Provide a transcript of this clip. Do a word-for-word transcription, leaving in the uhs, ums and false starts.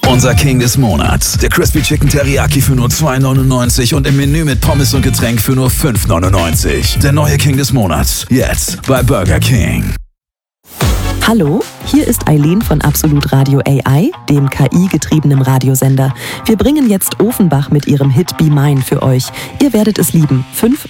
Unser King des Monats. Der Crispy Chicken Teriyaki für nur zwei neunundneunzig und im Menü mit Pommes und Getränk für nur fünf neunundneunzig. Der neue King des Monats. Jetzt bei Burger King. Hallo, hier ist Eileen von Absolut Radio A I, dem K I-getriebenen Radiosender. Wir bringen jetzt Ofenbach mit ihrem Hit Be Mine für euch. Ihr werdet es lieben. Fünf